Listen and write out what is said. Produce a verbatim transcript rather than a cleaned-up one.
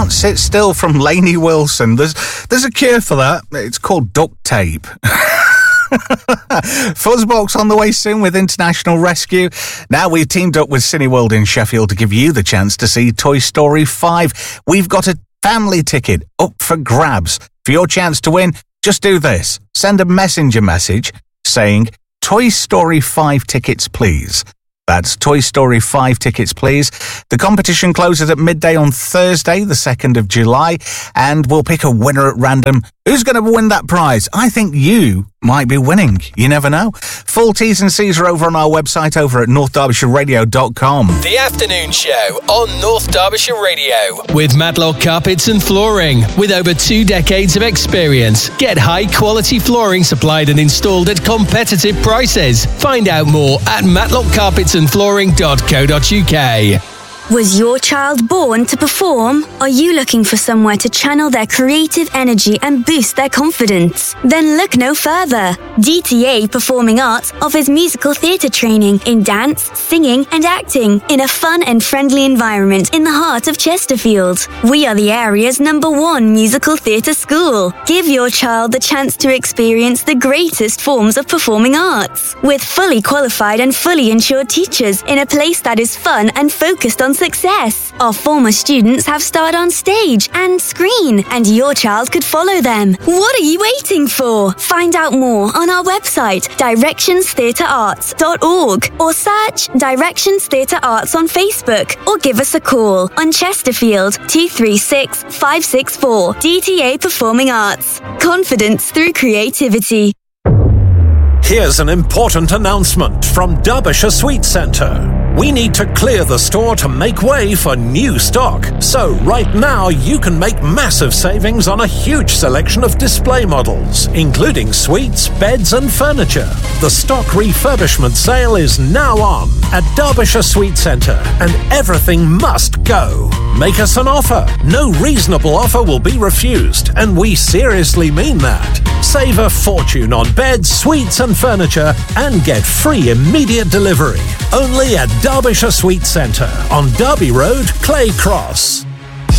can't sit still from Lainey Wilson. There's there's a cure for that. It's called duct tape. Fuzzbox on the way soon with International Rescue. Now we've teamed up with Cineworld in Sheffield to give you the chance to see Toy Story five. We've got a family ticket up for grabs. For your chance to win, just do this. Send a messenger message saying Toy Story five tickets, please. That's Toy Story five tickets, please. The competition closes at midday on Thursday, the second of July, and we'll pick a winner at random. Who's going to win that prize? I think you might be winning. You never know. Full T's and C's are over on our website over at north derbyshire radio dot com. The Afternoon Show on North Derbyshire Radio with Matlock Carpets and Flooring. With over two decades of experience, get high-quality flooring supplied and installed at competitive prices. Find out more at matlock carpets and flooring dot co dot uk. Was your child born to perform? Are you looking for somewhere to channel their creative energy and boost their confidence? Then look no further. D T A Performing Arts offers musical theatre training in dance, singing and acting in a fun and friendly environment in the heart of Chesterfield. We are the area's number one musical theatre school. Give your child the chance to experience the greatest forms of performing arts with fully qualified and fully insured teachers in a place that is fun and focused on success. Our former students have starred on stage and screen, and your child could follow them. What are you waiting for? Find out more on our website, directions theatre arts dot org, or search Directions Theatre Arts on Facebook, or give us a call on Chesterfield two three six, five six four. D T A Performing Arts. Confidence through creativity. Here's an important announcement from Derbyshire Sweet Centre. We need to clear the store to make way for new stock. So right now you can make massive savings on a huge selection of display models, including suites, beds and furniture. The stock refurbishment sale is now on at Derbyshire Sweet Centre, and everything must go. Make us an offer. No reasonable offer will be refused, and we seriously mean that. Save a fortune on beds, suites and furniture and get free immediate delivery. Only at Derbyshire Sweet Centre on Derby Road, Clay Cross.